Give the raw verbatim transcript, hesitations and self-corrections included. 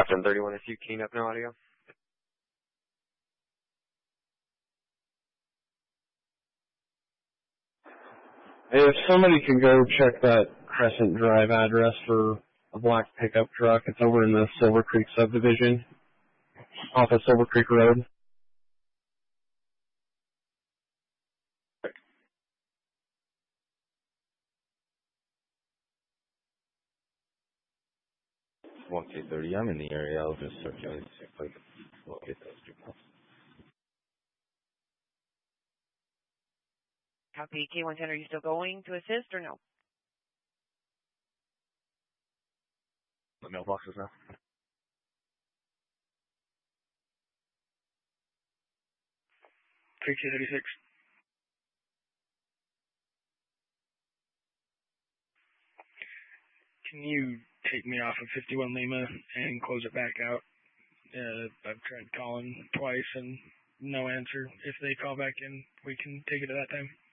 Captain thirty-one, is you keying up no audio? If somebody could go check that Crescent Drive address for a black pickup truck, it's over in the Silver Creek subdivision, off of Silver Creek Road. one K thirty, I'm in the area. I'll just circulate see if I can locate those two calls. Copy. K one ten, are you still going to assist or no? The mailboxes now. three K thirty-six. Can you take me off of fifty-one Lima and close it back out? Uh, I've tried calling twice and no answer. If they call back in, we can take it at that time.